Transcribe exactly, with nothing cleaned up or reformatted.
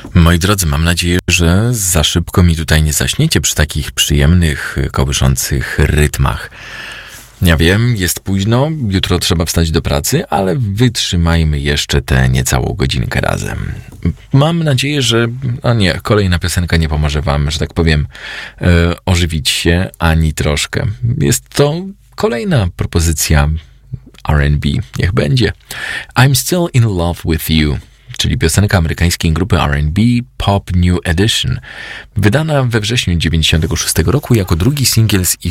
Moi drodzy, mam nadzieję, że za szybko mi tutaj nie zaśniecie przy takich przyjemnych, kołyszących rytmach. Ja wiem, jest późno, jutro trzeba wstać do pracy, ale wytrzymajmy jeszcze tę niecałą godzinkę razem. Mam nadzieję, że... O nie, kolejna piosenka nie pomoże wam, że tak powiem, e, ożywić się ani troszkę. Jest to kolejna propozycja R and B. Niech będzie. I'm Still in Love with You, czyli piosenka amerykańskiej grupy R and B Pop New Edition, wydana we wrześniu dziewięćdziesiątego szóstego roku jako drugi singiel z ich